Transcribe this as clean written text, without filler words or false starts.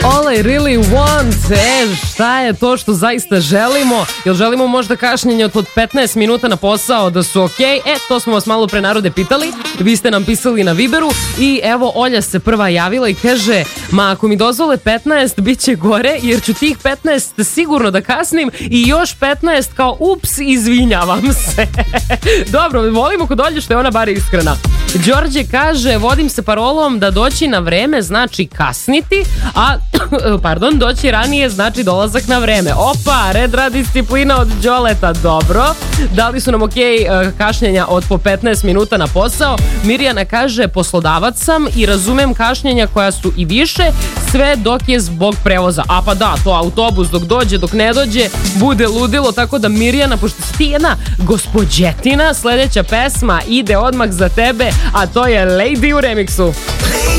All I really want, šta je to što zaista želimo? Jel želimo možda kašnjenje od 15 minuta na posao da su okej? To smo vas malo pre narode pitali, vi ste nam pisali na Viberu i evo Olja se prva javila i kaže, ma ako mi dozvole 15 bit će gore jer ću tih 15 sigurno da kasnim i još 15 kao ups, izvinjavam se. Dobro, volimo kod Olje što je ona bar iskrena. Đorđe kaže, vodim se parolom da doći na vreme znači kasniti, a doći ranije znači dolazak na vreme. Opa, redra disciplina od Đoleta, dobro. Dali su nam kašnjenja od po 15 minuta na posao. Mirjana kaže, poslodavac sam i razumem kašnjenja koja su i više, sve dok je zbog prevoza. A pa da, to autobus dok dođe, dok ne dođe, bude ludilo, tako da Mirjana, pošto si ti jedna gospođetina, sledeća pesma ide odmah za tebe, a to je Lady u remiksu.